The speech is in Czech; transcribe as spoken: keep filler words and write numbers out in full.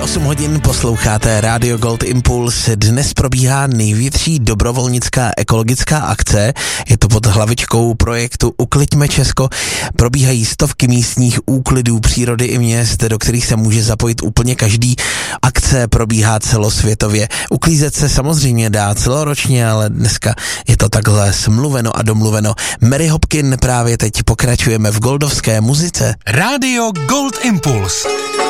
osm hodin, posloucháte Radio Gold Impuls. Dnes probíhá největší dobrovolnická ekologická akce. Je to pod hlavičkou projektu Ukliďme Česko. Probíhají stovky místních úklidů přírody i měst, do kterých se může zapojit úplně každý. Akce probíhá celosvětově. Uklízet se samozřejmě dá celoročně, ale dneska je to takhle smluveno a domluveno. Mary Hopkin právě teď pokračujeme v goldovské muzice. Radio Gold Impuls.